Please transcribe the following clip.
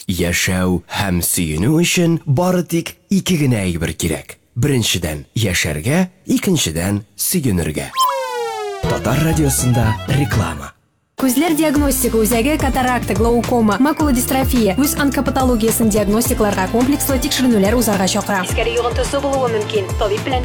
Яшәү һәм сөенү өчен бары тик ике генә әйбер кирәк. Беренчедән яшәргә, икенчедән сөенергә. Татар радиосында реклама. Күзләр диагностика үзәге катаракта, глаукома, макула дистрофия, үз онкопатологиясын диагностикларга комплекслы тикшеренүләр узарга чакыра. Искәре йогынтысы булуы мөмкин. Табиб белән